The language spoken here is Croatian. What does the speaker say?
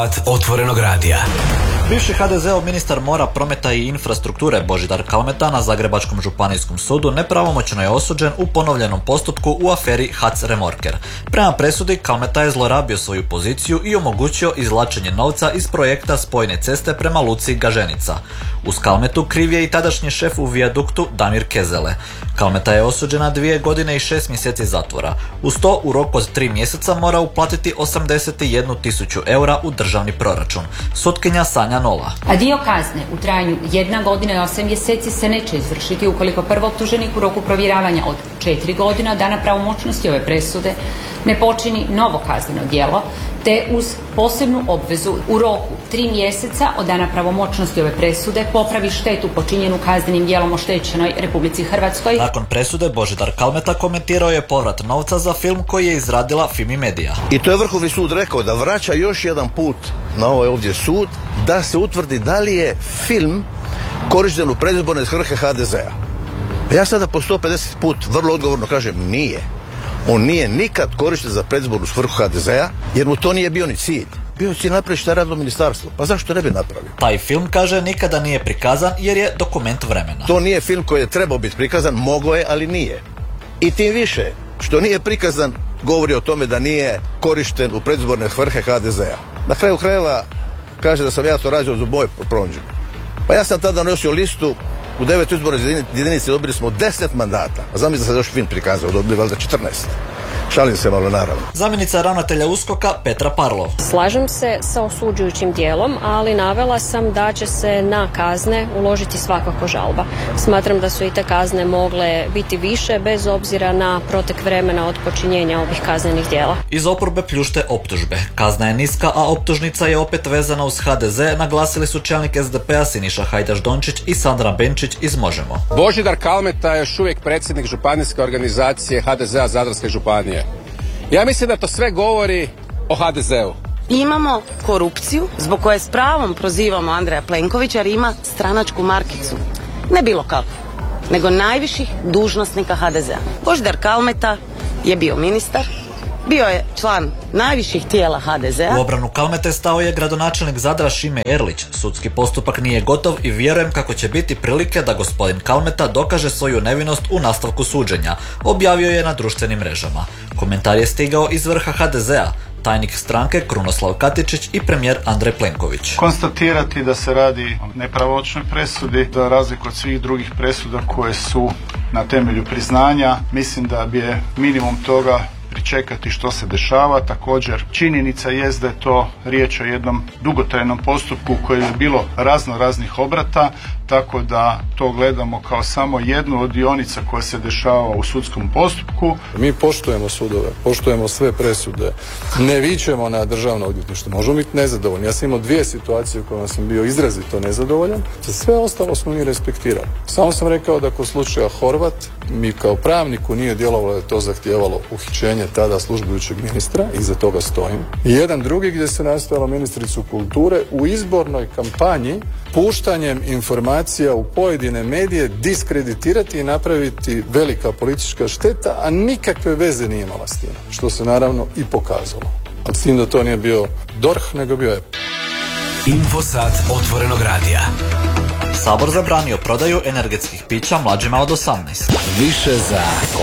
Otvorenog radija. Bivši HDZ-ov ministar mora, prometa i infrastrukture Božidar Kalmeta na Zagrebačkom županijskom sudu nepravomoćno je osuđen u ponovljenom postupku u aferi HAC Remorker. Prema presudi, Kalmeta je zlorabio svoju poziciju i omogućio izvlačenje novca iz projekta spojne ceste prema luci Gaženica. Uz Kalmetu kriv je i tadašnji šef u Vijaduktu Damir Kezele. Kalmeta je osuđena 2 godine i 6 mjeseci zatvora. Uz to, u roku od 3 mjeseca mora uplatiti 81.000 eura u državni proračun. Sutkinja Sanja Nola. A dio kazne u trajanju 1 godina i 8 mjeseci se neće izvršiti ukoliko prvooptuženik u roku provjeravanja od 4 godina od dana pravomoćnosti ove presude ne počini novo kazneno djelo, te uz posebnu obvezu u roku 3 mjeseca od dana pravomoćnosti ove presude popravi štetu počinjenu kaznenim djelom oštećenoj Republici Hrvatskoj. Nakon presude Božidar Kalmeta komentirao je povrat novca za film koji je izradila Fimi Media. I to je Vrhovni sud rekao da vraća još jedan put na ovaj ovdje sud da se utvrdi da li je film korišten u predizborne svrhe HDZ-a. Ja sada po 150 put vrlo odgovorno kažem nije. On nije nikad korišten za predizbornu svrhu HDZ-a jer mu to nije bio ni cilj. Bio je cilj napraviti šta je radilo ministarstvo. Pa zašto ne bi napravio? Taj film, kaže, nikada nije prikazan jer je dokument vremena. To nije film koji je trebao biti prikazan, mogao je, ali nije. I tim više što nije prikazan govori o tome da nije korišten u predizborne svrhe HDZ-a. Na kraju krajeva kaže da sam ja to radio za moje promidžbe. Pa ja sam tada nosio listu. U 9 izbornoj jedinici dobili smo 10 mandata, a zamisli da se još film prikazao, dobili valjda 14. Šalim se malo, naravno. Zamjenica ravnatelja USKOK-a Petra Parlov. Slažem se sa osuđujućim dijelom, ali navela sam da će se na kazne uložiti svakako žalba. Smatram da su i te kazne mogle biti više bez obzira na protek vremena od počinjenja ovih kaznenih djela. Iz oporbe pljušte optužbe. Kazna je niska, a optužnica je opet vezana uz HDZ, naglasili su čelnik SDP-a Siniša Hajdaš-Dončić i Sandra Benčić iz Možemo. Božidar Kalmeta je još uvijek predsjednik županijske organizacije HDZ-a Zadarske županije. Ja mislim da to sve govori o HDZ-u. Imamo korupciju zbog koje s pravom prozivamo Andreja Plenkovića jer ima stranačku markicu. Ne bilo kako, nego najviših dužnosnika HDZ-a. Božidar Kalmeta je bio ministar, bio je član najviših tijela HDZ-a. U obranu Kalmete stao je gradonačelnik Zadra Šime Erlić. Sudski postupak nije gotov i vjerujem kako će biti prilike da gospodin Kalmeta dokaže svoju nevinost u nastavku suđenja, objavio je na društvenim mrežama. Komentar je stigao iz vrha HDZ-a, tajnik stranke Krunoslav Katičić i premijer Andrej Plenković. Konstatirati da se radi o nepravomoćnoj presudi, za razliku od svih drugih presuda koje su na temelju priznanja, mislim da bi je minimum toga pričekati što se dešava. Također, činjenica jest da je to riječ o jednom dugotrajnom postupku koji je bilo raznih obrata, tako da to gledamo kao samo jednu od dionica koja se dešava u sudskom postupku. Mi poštujemo sudove, poštujemo sve presude, ne vičemo na državno odvjetništvo, možemo biti nezadovoljni. Ja sam imao 2 situacije u kojima sam bio izrazito nezadovoljan, za sve ostalo smo mi respektirali. Samo sam rekao da kod slučaja Horvat mi kao pravniku nije djelovalo da je to zahtijevalo uhićenje tada službujućeg ministra, iza toga stojim. I jedan drugi gdje se nastojalo ministricu kulture u izbornoj kampanji puštanjem informacija u pojedine medije diskreditirati i napraviti velika politička šteta, a nikakve veze nije imala s tim, što se naravno i pokazalo. Ali s tim da to nije bio DORH, nego bio je Infosat Otvorenog radija. Sabor zabranio prodaju energetskih pića mlađima od 18. Više za